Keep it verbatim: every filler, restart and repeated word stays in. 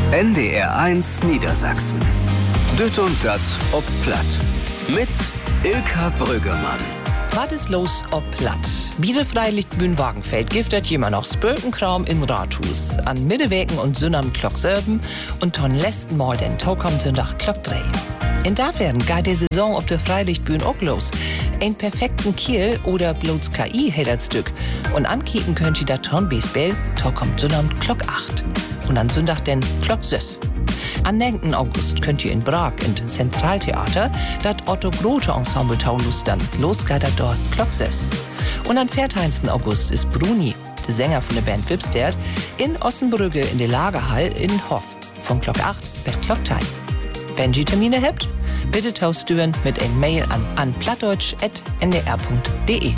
N D R eins Niedersachsen. Düt und dat ob Platt. Mit Ilka Brüggemann. Was ist los ob Platt? Biede Freilichtbühn Wagenfeld giftet jemand noch Spökenkram in Rathus. An Mittewegen und Sünnam Klock Sörben und ton letzten Mal den Tokom Sündach Klock drei. In da werden gar die Saison ob der Freilichtbühn auch los. Ein perfekten Kiel oder bloß K I hält das Stück. Und ankicken könnt ihr da ton bis Bell, Tokom Sünnam Klock acht. Und an Sündach den Klock Süss. Am neunten August könnt ihr in Prag in Zentraltheater das Otto Grote Ensemble taulustern. Los geht das dort Klock Süss. Und am vierzehnten August ist Bruni, der Sänger von der Band Wipstert, in Ossenbrügge in der Lagerhall in Hoff. Von Klock acht bis Klock drei. Wenn ihr Termine habt, bitte tauschtüren mit ein Mail an, an plattdeutsch punkt n d r punkt d e.